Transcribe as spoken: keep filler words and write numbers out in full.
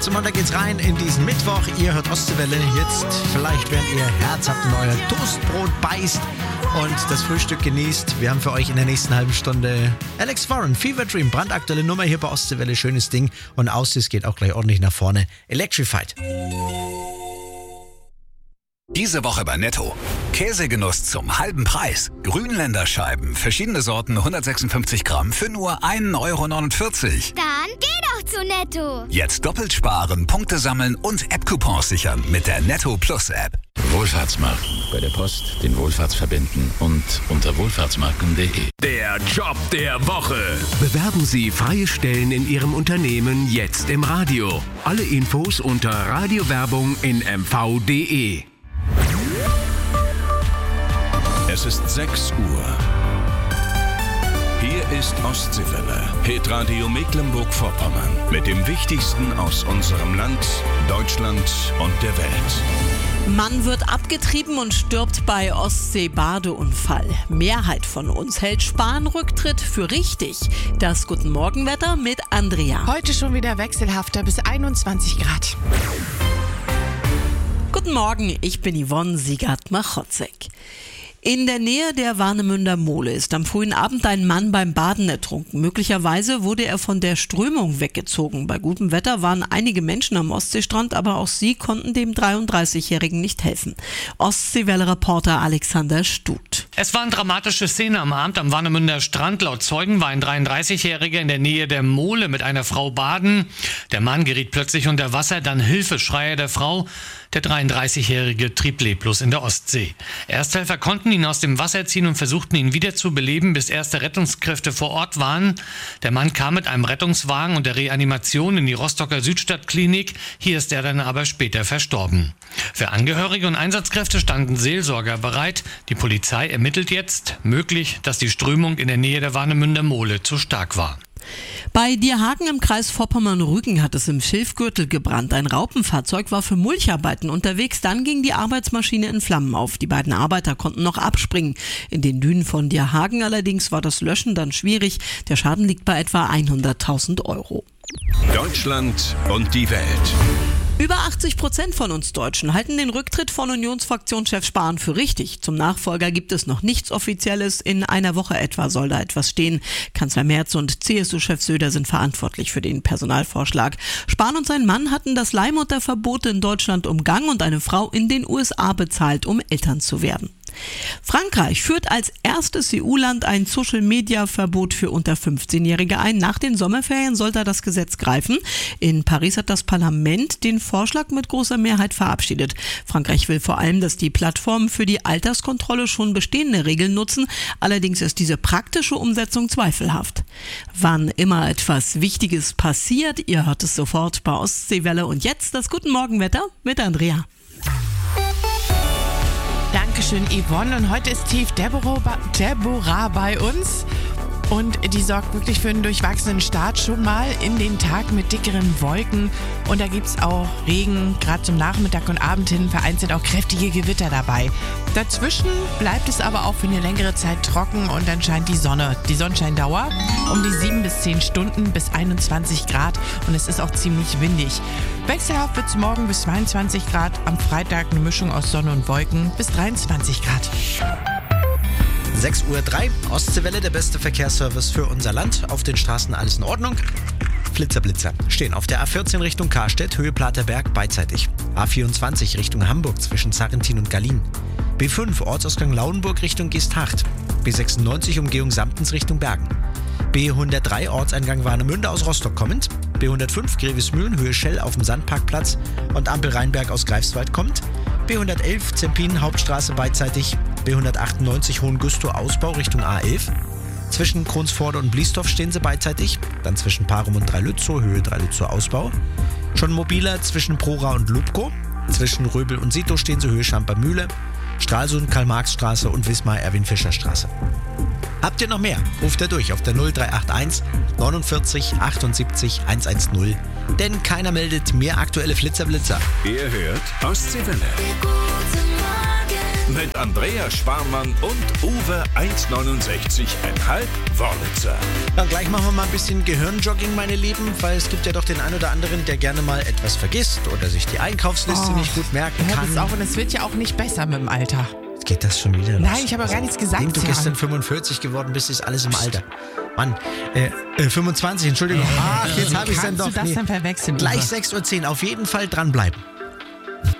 achtzehn Uhr geht's rein in diesen Mittwoch. Ihr hört Ostseewelle. Jetzt vielleicht, während ihr Herz habt und euer Toastbrot beißt und das Frühstück genießt. Wir haben für euch in der nächsten halben Stunde Alex Warren, Fever Dream, brandaktuelle Nummer hier bei Ostseewelle. Schönes Ding. Und Aussies geht auch gleich ordentlich nach vorne. Electrified. Diese Woche bei Netto. Käsegenuss zum halben Preis. Grünländer Scheiben, verschiedene Sorten, hundertsechsundfünfzig Gramm für nur ein Euro neunundvierzig. Dann geh doch zu Netto. Jetzt doppelt sparen, Punkte sammeln und App-Coupons sichern mit der Netto Plus App. Wohlfahrtsmarken. Bei der Post den Wohlfahrtsverbänden und unter wohlfahrtsmarken punkt de. Der Job der Woche. Bewerben Sie freie Stellen in Ihrem Unternehmen jetzt im Radio. Alle Infos unter Radiowerbung in m v punkt de. Es ist sechs Uhr. Hier ist Ostseewelle, Hitradio Mecklenburg-Vorpommern. Mit dem Wichtigsten aus unserem Land, Deutschland und der Welt. Mann wird abgetrieben und stirbt bei Ostsee-Badeunfall. Mehrheit von uns hält Spahn-Rücktritt für richtig. Das Guten Morgenwetter mit Andrea. Heute schon wieder wechselhafter bis einundzwanzig Grad. Guten Morgen, ich bin Yvonne Siegert-Machotzek. In der Nähe der Warnemünder Mole ist am frühen Abend ein Mann beim Baden ertrunken. Möglicherweise wurde er von der Strömung weggezogen. Bei gutem Wetter waren einige Menschen am Ostseestrand, aber auch sie konnten dem dreiunddreißigjährigen nicht helfen. Ostseewelle-Reporter Alexander Stut. Es waren dramatische Szenen am Abend am Warnemünder Strand. Laut Zeugen war ein dreiunddreißigjähriger in der Nähe der Mole mit einer Frau baden. Der Mann geriet plötzlich unter Wasser, dann Hilfeschreie der Frau. Der dreiunddreißigjährige trieb leblos in der Ostsee. Ersthelfer konnten ihn aus dem Wasser ziehen und versuchten ihn wieder zu beleben, bis erste Rettungskräfte vor Ort waren. Der Mann kam mit einem Rettungswagen und der Reanimation in die Rostocker Südstadtklinik. Hier ist er dann aber später verstorben. Für Angehörige und Einsatzkräfte standen Seelsorger bereit. Die Polizei ermittelt jetzt. Möglich, dass die Strömung in der Nähe der Warnemünder Mole zu stark war. Bei Dierhagen im Kreis Vorpommern-Rügen hat es im Schilfgürtel gebrannt. Ein Raupenfahrzeug war für Mulcharbeiten unterwegs. Dann ging die Arbeitsmaschine in Flammen auf. Die beiden Arbeiter konnten noch abspringen. In den Dünen von Dierhagen allerdings war das Löschen dann schwierig. Der Schaden liegt bei etwa hunderttausend Euro. Deutschland und die Welt. Über achtzig Prozent von uns Deutschen halten den Rücktritt von Unionsfraktionschef Spahn für richtig. Zum Nachfolger gibt es noch nichts Offizielles. In einer Woche etwa soll da etwas stehen. Kanzler Merz und C S U-Chef Söder sind verantwortlich für den Personalvorschlag. Spahn und sein Mann hatten das Leihmutterverbot in Deutschland umgangen und eine Frau in den U S A bezahlt, um Eltern zu werden. Frankreich führt als erstes E U-Land ein Social-Media-Verbot für unter fünfzehnjährige ein. Nach den Sommerferien soll da das Gesetz greifen. In Paris hat das Parlament den Vorschlag mit großer Mehrheit verabschiedet. Frankreich will vor allem, dass die Plattformen für die Alterskontrolle schon bestehende Regeln nutzen. Allerdings ist diese praktische Umsetzung zweifelhaft. Wann immer etwas Wichtiges passiert, ihr hört es sofort bei Ostseewelle. Und jetzt das Guten Morgenwetter mit Andrea. Dankeschön, Yvonne. Und heute ist Tief Deborah, Deborah bei uns. Und die sorgt wirklich für einen durchwachsenen Start schon mal in den Tag mit dickeren Wolken. Und da gibt es auch Regen, gerade zum Nachmittag und Abend hin, vereinzelt auch kräftige Gewitter dabei. Dazwischen bleibt es aber auch für eine längere Zeit trocken und dann scheint die Sonne. Die Sonnenscheindauer um die sieben bis zehn Stunden bis einundzwanzig Grad und es ist auch ziemlich windig. Wechselhaft wird es morgen bis zweiundzwanzig Grad, am Freitag eine Mischung aus Sonne und Wolken bis dreiundzwanzig Grad. sechs Uhr drei, Ostseewelle, der beste Verkehrsservice für unser Land. Auf den Straßen alles in Ordnung. Flitzer-Blitzer stehen auf der A vierzehn Richtung Karstedt, Höhe Platerberg beidseitig. A vierundzwanzig Richtung Hamburg zwischen Sarrentin und Gallien. B fünf Ortsausgang Lauenburg Richtung Geesthacht. B sechsundneunzig Umgehung Samtens Richtung Bergen. B hundertdrei Ortseingang Warnemünde aus Rostock kommend. B hundertfünf Grevesmühlen Höhe Schell auf dem Sandparkplatz und Ampel Rheinberg aus Greifswald kommt. B hundertelf Zempin Hauptstraße beidseitig. B hundertachtundneunzig Hohengustow Ausbau Richtung A elf. Zwischen Kronsforde und Bliesdorf stehen sie beidseitig. Dann zwischen Parum und Dreilützow, Höhe Dreilützow Ausbau. Schon mobiler zwischen Prora und Lubko. Zwischen Röbel und Sito stehen sie Höhe Schamper-Mühle. Stralsund, Karl-Marx-Straße und Wismar-Erwin-Fischer-Straße. Habt ihr noch mehr? Ruft ihr durch auf der null drei acht eins neunundvierzig achtundsiebzig hundertzehn. Denn keiner meldet mehr aktuelle Flitzer-Blitzer. Ihr hört Ostseewelle. mit Andrea Sparmann und Uwe eins neunundsechzig Komma fünf Wörlitzer. Dann gleich machen wir mal ein bisschen Gehirnjogging, meine Lieben, weil es gibt ja doch den einen oder anderen, der gerne mal etwas vergisst oder sich die Einkaufsliste Oh, nicht gut merken hört kann. es auf und es wird ja auch nicht besser mit dem Alter. Geht das schon wieder los? Nein, ich habe gar nichts gesagt. Wenn du Jan. gestern fünfundvierzig geworden bist, ist alles im Alter. Mann, äh, äh, fünfundzwanzig, Entschuldigung. Ach, jetzt habe ich es dann Kannst doch. du das Nee. dann verwechseln? Gleich Uwe? sechs Uhr zehn, auf jeden Fall dranbleiben.